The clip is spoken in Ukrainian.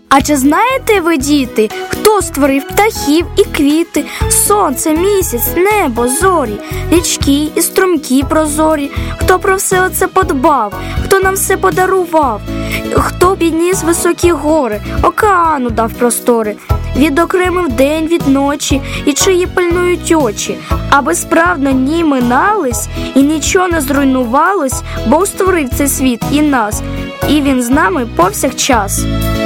А чи знаєте ви, діти, хто створив птахів і квіти, сонце, місяць, небо, зорі, річки і струмки прозорі? Хто про все оце подбав, хто нам все подарував, хто підніс високі гори, океану дав простори, відокремив день від ночі і чиї пильнують очі, аби справно ні минались і нічого не зруйнувалось, Бог створив цей світ і нас, і Він з нами повсякчас.